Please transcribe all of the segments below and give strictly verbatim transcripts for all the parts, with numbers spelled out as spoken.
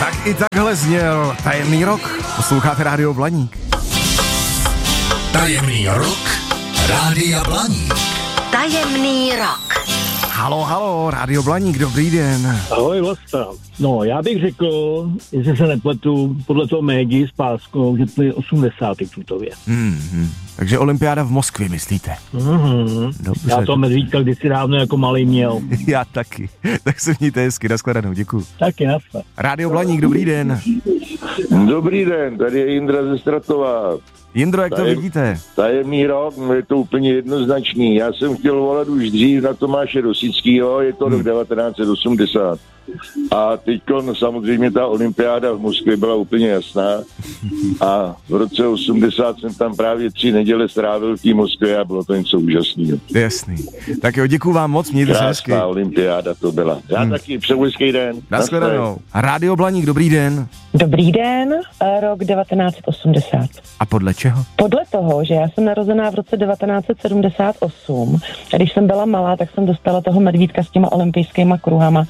Tak i takhle zněl Tajemný rok. Posloucháte Rádio Blaník. Tajemný rok Rádia Blaník. Tajemný rok. Halo, halo, Rádio Blaník, dobrý den. Ahoj, Vlasta. No, já bych řekl, jestli se nepletu, podle toho Mégi s páskou, že to je osmdesátý v tutově. Mm-hmm. Takže olympiáda v Moskvě, myslíte? Mm-hmm. Dobře. Já to medvídka kdysi dávno jako malý měl. Já taky. Tak se mějte hezky, nashledanou, děkuju. Taky, naschle. Rádio Blaník, dobrý den. Dobrý den, tady je Jindra ze Stratova. Jindro, jak to Tajem, vidíte? Tajemný rok, je to úplně jednoznačný. Já jsem chtěl volat už dřív na Tomáše Rosickýho, je to hmm. rok devatenáct set osmdesát. A teďko no, samozřejmě ta olympiáda v Moskvě byla úplně jasná. A v roce osmdesát jsem tam právě tři neděle strávil v té Moskvě a bylo to něco úžasného. Jasný. Tak jo, děkuju vám moc, mějte se hezky. Krásná olympiáda to byla. Já hmm. taky, přeju hezký den. Nashledanou. Rádio Blaník, dobrý den. Dobrý den, rok devatenáct set osmdesát. A podle čeho? Podle toho, že já jsem narozená v roce devatenáct set sedmdesát osm a když jsem byla malá, tak jsem dostala toho medvídka s těma olympijskýma kruhama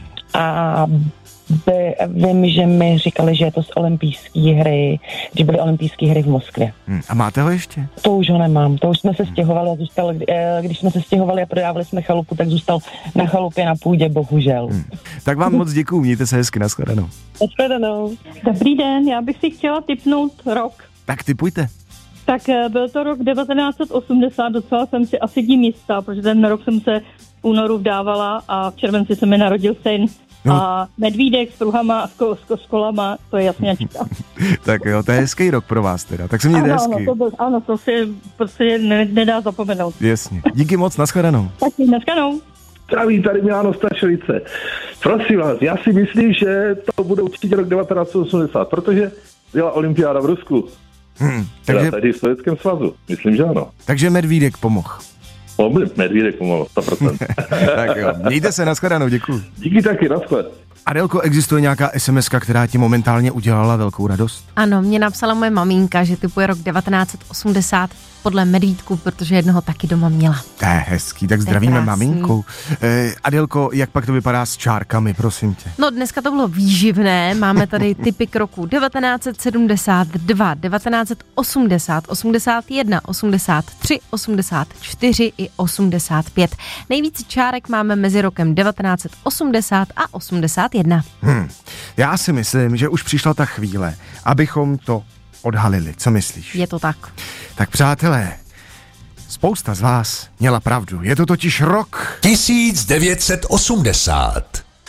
a by, vím, že mi říkali, že je to z olympijské hry, když byly olympijské hry v Moskvě. Hmm. A máte ho ještě? To už ho nemám, to už jsme se stěhovali a zůstal, když jsme se stěhovali a prodávali jsme chalupu, tak zůstal na chalupě na půdě, bohužel. Hmm. Tak vám moc děkuju, mějte se hezky, nashledanou. Nashledanou. Dobrý den, já bych si chtěla tipnout rok. Tak tipujte. Tak byl to rok devatenáct set osmdesát, docela jsem si asi tím jistá, protože ten rok jsem se v únoru vdávala a v červenci se mi narodil syn. No. A medvídek s pruhama a s, ko, s, s kolama, to je jasněčka. Tak jo, to je hezký rok pro vás teda, tak se mějte ano, hezky. Ano, to, byl, ano, to si prostě ne, nedá zapomenout. Jasně, díky moc, nashledanou. Taky, nashledanou. Zdraví, tady Milano Stašelice. Prosím vás, já si myslím, že to bude určitě rok devatenáct set osmdesát, protože byla olympiáda v Rusku. Hmm, takže tady v Sovětském svazu, myslím, že ano. Takže medvídek pomohl. Medvídek pomohl, sto procent. Tak jo, mějte se, nashledanou, děkuju. Díky taky, naschle. Adelko, existuje nějaká es em eska, která ti momentálně udělala velkou radost? Ano, mě napsala moje maminka, že typuje rok devatenáct set osmdesát podle medvídku, protože jednoho taky doma měla. To je hezký, tak zdravíme maminku. Eh, Adelko, jak pak to vypadá s čárkami, prosím tě? No dneska to bylo výživné, máme tady typy k roku devatenáct set sedmdesát dva, devatenáct set osmdesát, osmdesát jedna, osmdesát tři, osmdesát čtyři i osmdesát pět. Nejvíc čárek máme mezi rokem devatenáct set osmdesát a osmdesát jedna. Hmm. Já si myslím, že už přišla ta chvíle, abychom to odhalili. Co myslíš? Je to tak. Tak přátelé, spousta z vás měla pravdu. Je to totiž rok tisíc devět set osmdesát.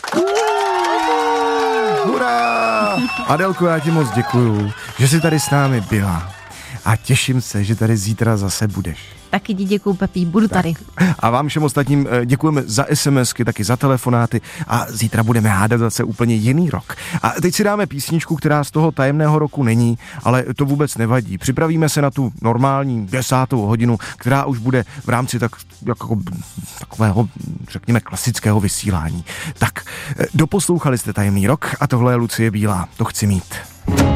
Hurá! Adelko, já ti moc děkuju, že jsi tady s námi byla. A těším se, že tady zítra zase budeš. Taky ti děkuju, Pepí, budu tak tady. A vám všem ostatním děkujeme za SMSky, taky za telefonáty a zítra budeme hádat zase úplně jiný rok. A teď si dáme písničku, která z toho tajemného roku není, ale to vůbec nevadí. Připravíme se na tu normální desátou hodinu, která už bude v rámci tak, jako, takového, řekněme, klasického vysílání. Tak, doposlouchali jste Tajemný rok a tohle je Lucie Bílá. To chci mít.